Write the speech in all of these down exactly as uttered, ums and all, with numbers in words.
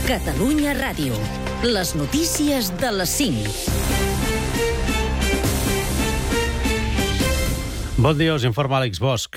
Catalunya Ràdio. Les notícies de les cinc. Bon dia, us informa Àlex Bosch.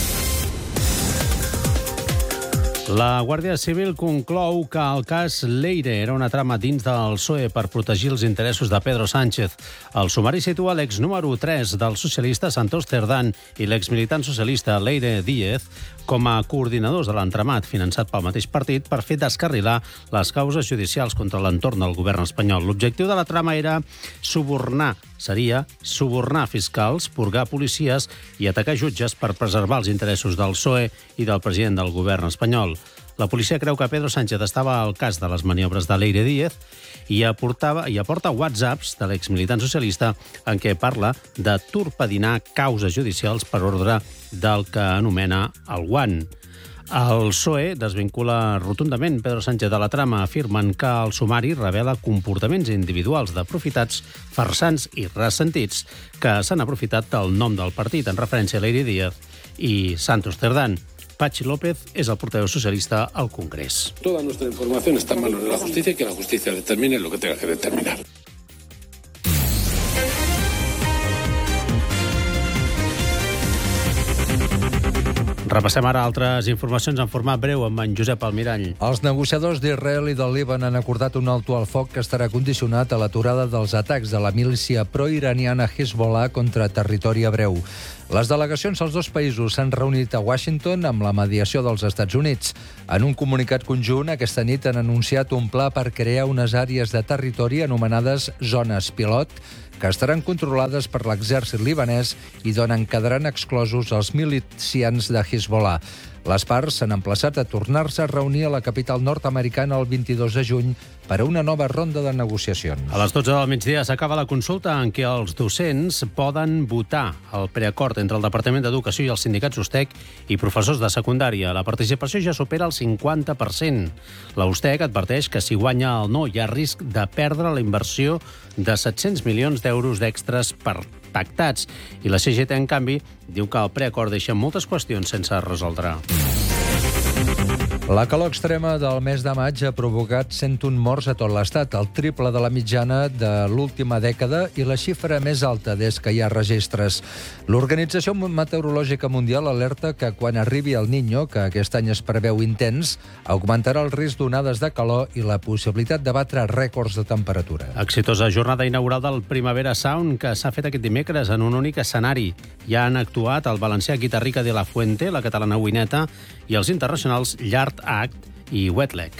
La Guàrdia Civil conclou que el cas Leire era una trama dins del P S O E per protegir els interessos de Pedro Sánchez. El sumari situa l'ex número tres del socialista Santos Cerdán i l'exmilitant socialista Leire Díez com a coordinadors de l'entramat finançat pel mateix partit per fer descarrilar les causes judicials contra l'entorn del govern espanyol. L'objectiu de la trama era subornar, seria subornar fiscals, purgar policies i atacar jutges per preservar els interessos del P S O E i del president del govern espanyol. La policia creu que Pedro Sánchez estava al cas de les maniobres de Leire Díez i aportava, i aporta whatsapps de l'exmilitant socialista en què parla de torpedinar causes judicials per ordre del que anomena el guant. El P S O E desvincula rotundament Pedro Sánchez de la trama, afirmen que el sumari revela comportaments individuals d'aprofitats farsants i ressentits que s'han aprofitat del nom del partit en referència a Leire Díez i Santos Cerdán. Pachi López és el portaveu socialista al Congrés. Toda nuestra información está en manos de la justicia y que la justicia determine lo que tenga que determinar. Repassem ara altres informacions en format breu amb en Josep Almirall. Els negociadors d'Israel i del Líban han acordat un alto al foc que estarà condicionat a l'aturada dels atacs de la milícia pro-iraniana Hezbollah contra territori hebreu. Les delegacions dels dos països s'han reunit a Washington amb la mediació dels Estats Units. En un comunicat conjunt, aquesta nit han anunciat un pla per crear unes àrees de territori anomenades zones pilot, que estaran controlades per l'exèrcit libanès i d'on en quedaran exclosos els milicians de Hezbollah. Les parts s'han emplaçat a tornar-se a reunir a la capital nord-americana el vint-i-dos de juny per a una nova ronda de negociacions. A les dotze del migdia s'acaba la consulta en què els docents poden votar el preacord entre el Departament d'Educació i els sindicats U S T E C i professors de secundària. La participació ja supera el cinquanta per cent. La U S T E C adverteix que si guanya el no hi ha risc de perdre la inversió de set-cents milions d'euros d'extres per pactats. I la C G T, en canvi, diu que el preacord deixa moltes qüestions sense resoldre. La calor extrema del mes de maig ha provocat cent un morts a tot l'Estat, el triple de la mitjana de l'última dècada i la xifra més alta des que hi ha registres. L'Organització Meteorològica Mundial alerta que quan arribi el Niño, que aquest any es preveu intens, augmentarà el risc d'onades de calor i la possibilitat de batre rècords de temperatura. Exitosa jornada inaugural del Primavera Sound que s'ha fet aquest dimecres en un únic escenari. Ja han actuat el valencià Guitarrica de la Fuente, la catalana Wineta i els internacionals Yard Act i Wetleg.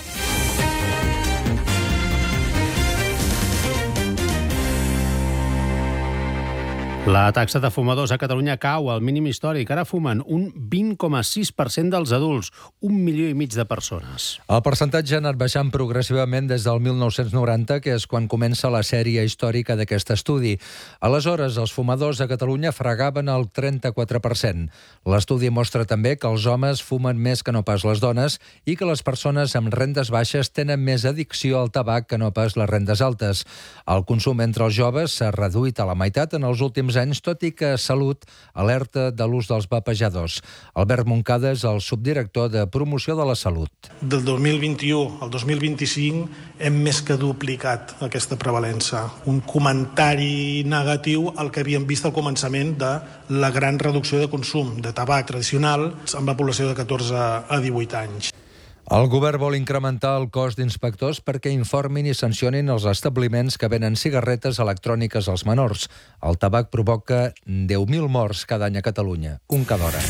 La taxa de fumadors a Catalunya cau al mínim històric. Ara fumen un vint coma sis per cent dels adults, un milió i mig de persones. El percentatge ha anat baixant progressivament des del mil nou-cents noranta, que és quan comença la sèrie històrica d'aquest estudi. Aleshores, els fumadors a Catalunya fregaven el trenta-quatre per cent. L'estudi mostra també que els homes fumen més que no pas les dones i que les persones amb rendes baixes tenen més addicció al tabac que no pas les rendes altes. El consum entre els joves s'ha reduït a la meitat en els últims anys, tot i que Salut alerta de l'ús dels vapejadors. Albert Moncada és el subdirector de Promoció de la Salut. Del dos mil vint-i-u al dos mil vint-i-cinc hem més que duplicat aquesta prevalença. Un comentari negatiu al que havíem vist al començament de la gran reducció de consum de tabac tradicional amb la població de catorze a divuit anys. El govern vol incrementar el cos d'inspectors perquè informin i sancionin els establiments que venen cigarretes electròniques als menors. El tabac provoca deu mil morts cada any a Catalunya, un cada hora.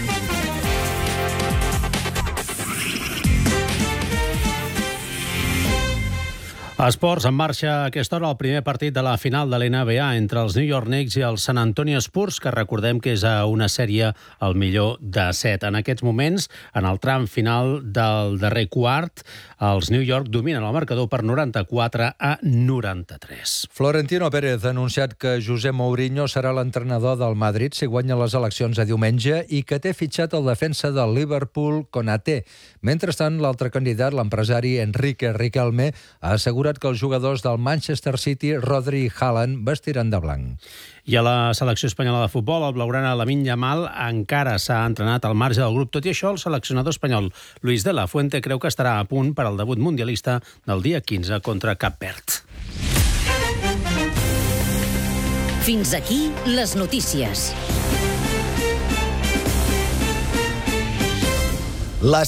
Esports, en marxa a aquesta hora el primer partit de la final de l'N B A entre els New York Knicks i els San Antonio Spurs, que recordem que és a una sèrie al millor de set. En aquests moments, en el tram final del darrer quart, els New York dominen el marcador per noranta-quatre a noranta-tres. Florentino Pérez ha anunciat que José Mourinho serà l'entrenador del Madrid si guanya les eleccions a diumenge i que té fitxat el defensa del Liverpool, Konaté. Mentrestant, l'altre candidat, l'empresari Enrique Riquelme, ha assegurat assegurat que els jugadors del Manchester City, Rodri i Haaland, vestiran de blanc. I a la selecció espanyola de futbol, el blaugrana Lamine Yamal encara s'ha entrenat al marge del grup. Tot i això, el seleccionador espanyol Luis de la Fuente creu que estarà a punt per al debut mundialista del dia quinze contra Cap Verd. Fins aquí les notícies.